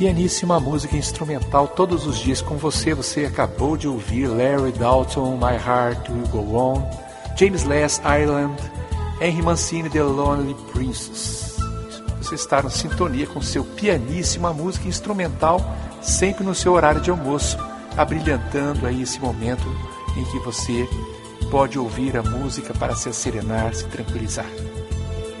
pianíssima música instrumental todos os dias com você. Você acabou de ouvir Larry Dalton, My Heart Will Go On, James Last, Ireland, Henry Mancini, The Lonely Princess. Você está em sintonia com seu pianíssima música instrumental, sempre no seu horário de almoço, abrilhantando aí esse momento em que você pode ouvir a música para se serenar, se tranquilizar.